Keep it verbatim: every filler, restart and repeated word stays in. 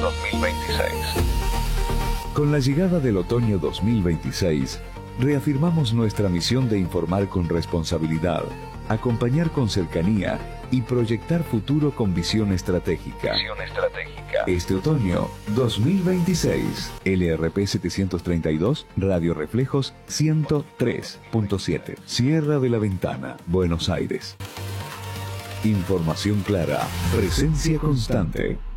dos mil veintiséis. Con la llegada del otoño dos mil veintiséis, reafirmamos nuestra misión de informar con responsabilidad, acompañar con cercanía y proyectar futuro con visión estratégica. Visión estratégica. Este otoño dos mil veintiséis, L R P setecientos treinta y dos, Radio Reflejos ciento tres punto siete, Sierra de la Ventana, Buenos Aires. Información clara, presencia constante.